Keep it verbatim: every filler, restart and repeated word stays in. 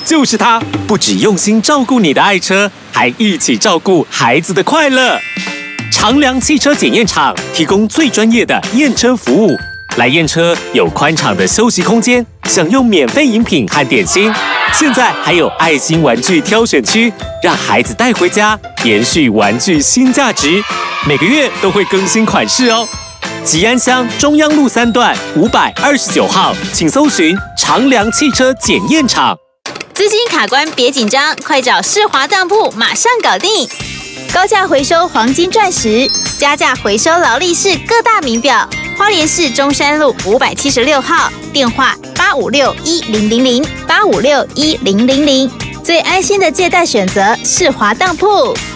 就是它，不只用心照顾你的爱车，还一起照顾孩子的快乐。长良汽车检验厂提供最专业的验车服务，来验车有宽敞的休息空间，享用免费饮品和点心。现在还有爱心玩具挑选区，让孩子带回家，延续玩具新价值。每个月都会更新款式哦。吉安乡中央路三段五百二十九号，请搜寻长良汽车检验厂。 资金卡关别紧张，快找世华当铺，马上搞定。高价回收黄金钻石，加价回收劳力士各大名表。花莲市中山路五百七十六号，电话八五六一零零零八五六一零零零。最安心的借贷选择，世华当铺。